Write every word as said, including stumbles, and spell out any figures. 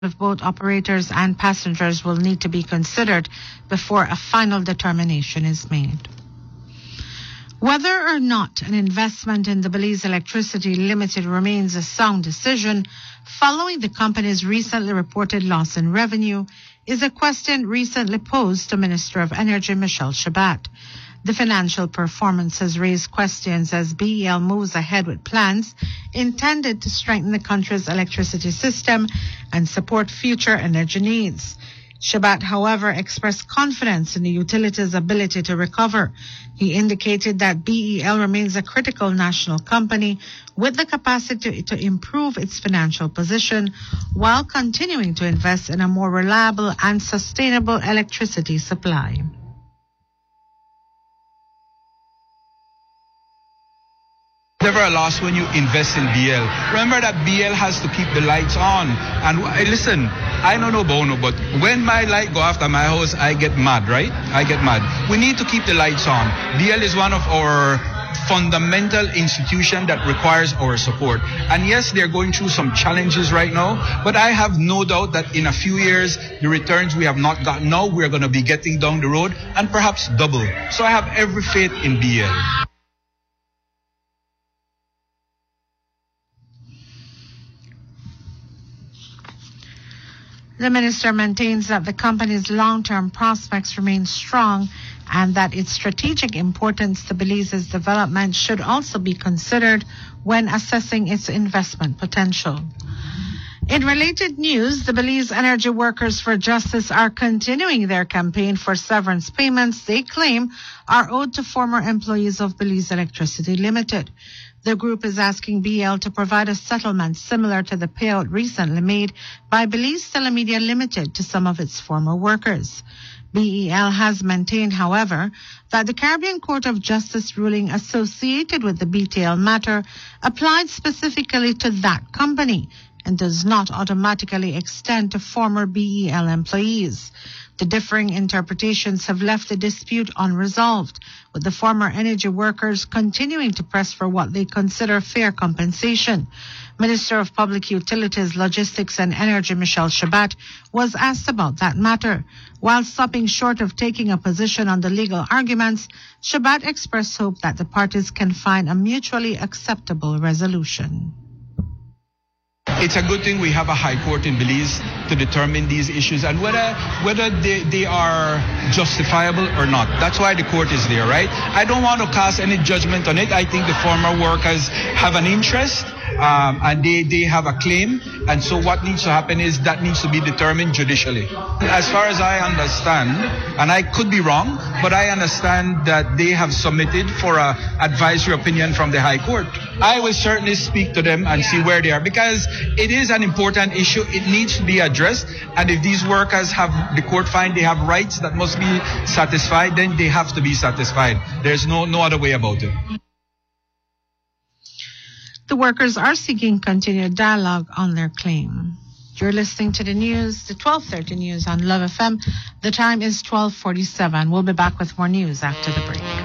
of both operators and passengers will need to be considered before a final determination is made. Whether or not an investment in the Belize Electricity Limited remains a sound decision following the company's recently reported loss in revenue is a question recently posed to Minister of Energy Michelle Shabat. The financial performance has raised questions as B E L moves ahead with plans intended to strengthen the country's electricity system and support future energy needs. Shabat, however, expressed confidence in the utility's ability to recover. He indicated that B E L remains a critical national company with the capacity to improve its financial position while continuing to invest in a more reliable and sustainable electricity supply. Never a loss when you invest in B L. Remember that B L has to keep the lights on. And uh, listen, I don't know Bono, but when my light go after my house, I get mad, right? I get mad. We need to keep the lights on. B L is one of our fundamental institutions that requires our support. And yes, they're going through some challenges right now, but I have no doubt that in a few years, the returns we have not gotten now, we're going to be getting down the road and perhaps double. So I have every faith in B L. The minister maintains that the company's long-term prospects remain strong and that its strategic importance to Belize's development should also be considered when assessing its investment potential. In related news, the Belize Energy Workers for Justice are continuing their campaign for severance payments they claim are owed to former employees of Belize Electricity Limited. The group is asking B L to provide a settlement similar to the payout recently made by Belize Telemedia Limited to some of its former workers. B E L has maintained, however, that the Caribbean Court of Justice ruling associated with the B T L matter applied specifically to that company and does not automatically extend to former B E L employees. The differing interpretations have left the dispute unresolved, with the former energy workers continuing to press for what they consider fair compensation. Minister of Public Utilities, Logistics and Energy Michelle Shabat was asked about that matter. While stopping short of taking a position on the legal arguments, Shabat expressed hope that the parties can find a mutually acceptable resolution. It's a good thing we have a high court in Belize to determine these issues and whether whether they, they are justifiable or not. That's why the court is there, right? I don't want to cast any judgment on it. I think the former workers have an interest um, and they, they have a claim. And so what needs to happen is that needs to be determined judicially. As far as I understand, and I could be wrong, but I understand that they have submitted for an advisory opinion from the High Court. I will certainly speak to them and see where they are because it is an important issue. It needs to be addressed. And if these workers have, the court find they have rights that must be satisfied, then they have to be satisfied. There's no, no other way about it. The workers are seeking continued dialogue on their claim. You're listening to the news, the twelve thirty news on Love F M. The time is twelve forty-seven. We'll be back with more news after the break.